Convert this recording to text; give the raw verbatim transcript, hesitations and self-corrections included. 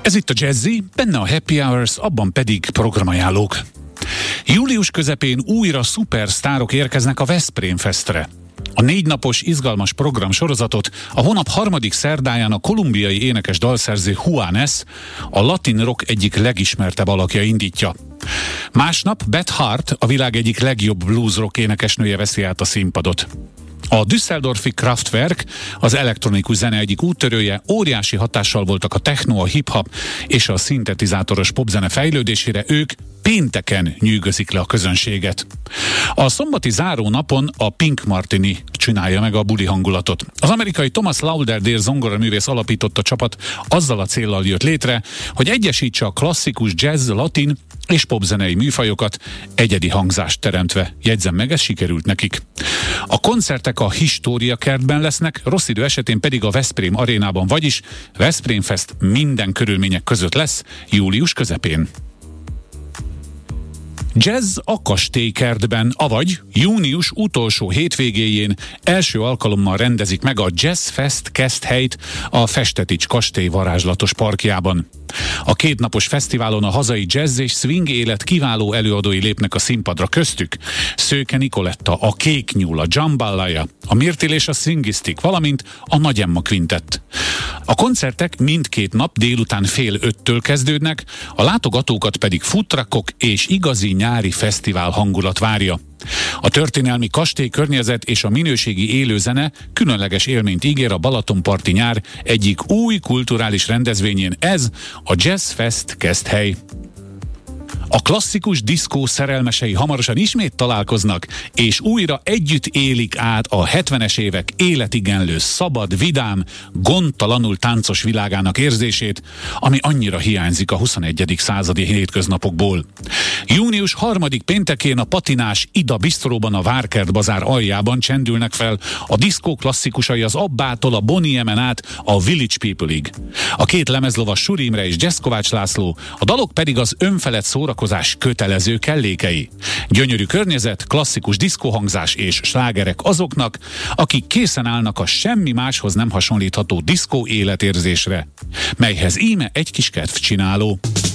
Ez itt a Jazzy, benne a Happy Hours, abban pedig programajánlók. Július közepén újra szupersztárok érkeznek a Veszprém Festre. A négy napos izgalmas programsorozatot a hónap harmadik szerdáján a kolumbiai énekes dalszerző Juanes, a latin rock egyik legismertebb alakja indítja. Másnap Beth Hart, a világ egyik legjobb blues rock énekesnője veszi át a színpadot. A düsseldorfi Kraftwerk, az elektronikus zene egyik úttörője, óriási hatással voltak a techno, a hip-hop és a szintetizátoros popzene fejlődésére, ők pénteken nyűgözik le a közönséget. A szombati záró napon a Pink Martini csinálja meg a buli hangulatot. Az amerikai Thomas Lauderdale zongoraművész alapította csapat azzal a céllal jött létre, hogy egyesítse a klasszikus jazz, latin és popzenei műfajokat, egyedi hangzást teremtve. Jegyzem meg, ez sikerült nekik. A koncertek a História kertben lesznek, rossz idő esetén pedig a Veszprém arénában, vagyis Veszprém Fest minden körülmények között lesz július közepén. Jazz a Kastélykertben, avagy június utolsó hétvégéjén első alkalommal rendezik meg a Jazz Fest Keszthelyt a Festetics kastély varázslatos parkjában. A kétnapos fesztiválon a hazai jazz és swing élet kiváló előadói lépnek a színpadra, köztük Szőke Nikoletta, a Kék Nyúl, a Jambalaya, a Mirtil és a Swingistik, valamint a Nagy Emma Quintett. A koncertek mindkét nap délután fél öttől kezdődnek, a látogatókat pedig futrakok és igazi nyári fesztivál hangulat várja. A történelmi kastély környezet és a minőségi élőzene különleges élményt ígér a Balatonparti nyár egyik új kulturális rendezvényén, ez a Jazz Fest Keszthely. A klasszikus diszkó szerelmesei hamarosan ismét találkoznak, és újra együtt élik át a hetvenes évek életigenlő, szabad, vidám, gondtalanul táncos világának érzését, ami annyira hiányzik a huszonegyedik századi hétköznapokból. Június harmadik péntekén a patinás Ida Bistróban, a Várkert bazár aljában csendülnek fel a diszkó klasszikusai az Abbától a Bonnie M-en át a Village People-ig. A két lemezlovas Suri Imre és Jazz Kovács László, a dalok pedig az önfelett szórakozás kötelező kellékei. Gyönyörű környezet, klasszikus diszkóhangzás és slágerek azoknak, akik készen állnak a semmi máshoz nem hasonlítható diszkó életérzésre, melyhez íme egy kis kedvcsináló.